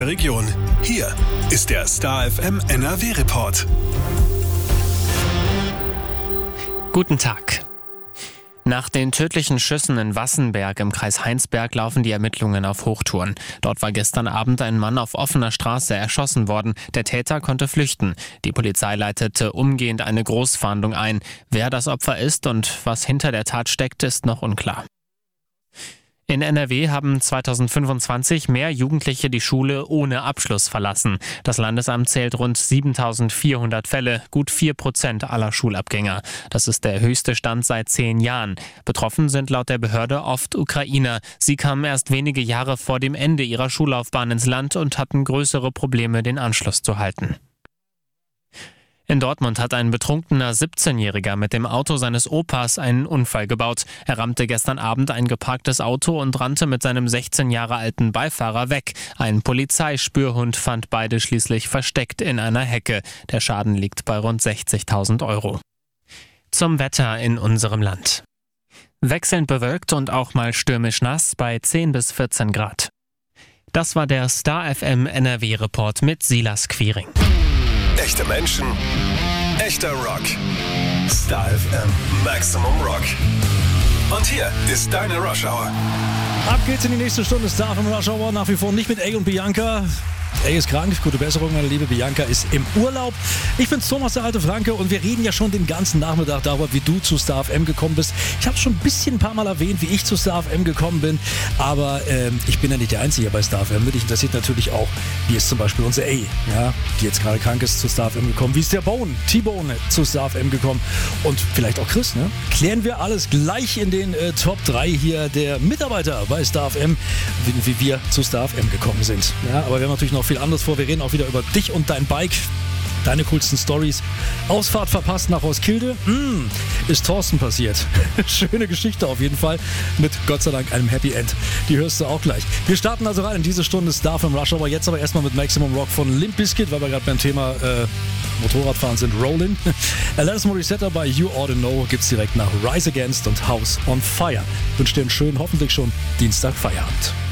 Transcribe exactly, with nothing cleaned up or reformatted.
Region. Hier ist der Star F M N R W-Report. Guten Tag. Nach den tödlichen Schüssen in Wassenberg im Kreis Heinsberg laufen die Ermittlungen auf Hochtouren. Dort war gestern Abend ein Mann auf offener Straße erschossen worden. Der Täter konnte flüchten. Die Polizei leitete umgehend eine Großfahndung ein. Wer das Opfer ist und was hinter der Tat steckt, ist noch unklar. In N R W haben zweitausendfünfundzwanzig mehr Jugendliche die Schule ohne Abschluss verlassen. Das Landesamt zählt rund siebentausendvierhundert Fälle, gut vier Prozent aller Schulabgänger. Das ist der höchste Stand seit zehn Jahren. Betroffen sind laut der Behörde oft Ukrainer. Sie kamen erst wenige Jahre vor dem Ende ihrer Schullaufbahn ins Land und hatten größere Probleme, den Anschluss zu halten. In Dortmund hat ein betrunkener siebzehnjähriger mit dem Auto seines Opas einen Unfall gebaut. Er rammte gestern Abend ein geparktes Auto und rannte mit seinem sechzehn Jahre alten Beifahrer weg. Ein Polizeispürhund fand beide schließlich versteckt in einer Hecke. Der Schaden liegt bei rund sechzigtausend Euro. Zum Wetter in unserem Land. Wechselnd bewölkt und auch mal stürmisch nass bei zehn bis vierzehn Grad. Das war der Star F M N R W-Report mit Silas Quiring. Echte Menschen, echter Rock. Star F M Maximum Rock. Und hier ist deine Rush Hour. Ab geht's in die nächste Stunde Star F M Rush Hour. Nach wie vor nicht mit A und Bianca. A ist krank, gute Besserung, meine liebe. Bianca ist im Urlaub. Ich bin's, Thomas, der alte Franke, und wir reden ja schon den ganzen Nachmittag darüber, wie du zu Star F M gekommen bist. Ich habe schon ein bisschen ein paar Mal erwähnt, wie ich zu Star F M gekommen bin, aber ähm, ich bin ja nicht der Einzige bei Star F M. Mich interessiert natürlich auch, wie ist zum Beispiel unsere A, ja, die jetzt gerade krank ist, zu Star F M gekommen. Wie ist der Bone, T-Bone, zu Star F M gekommen? Und vielleicht auch Chris, ne? Klären wir alles gleich in den äh, Top drei hier der Mitarbeiter bei Star F M, wie, wie wir zu Star F M gekommen sind. Ja, aber wir haben natürlich noch viel anderes vor. Wir reden auch wieder über dich und dein Bike. Deine coolsten Stories. Ausfahrt verpasst nach Roskilde. Mm, ist Thorsten passiert. Schöne Geschichte auf jeden Fall. Mit Gott sei Dank einem Happy End. Die hörst du auch gleich. Wir starten also rein in diese Stunde Star F M Rush Hour. Jetzt aber erstmal mit Maximum Rock von Limp Bizkit, weil wir gerade beim Thema äh, Motorradfahren sind. Rollin'. Alanis Morissette bei You Ought to Know gibt's direkt nach Rise Against und House on Fire. Ich wünsche dir einen schönen, hoffentlich schon Dienstag Feierabend.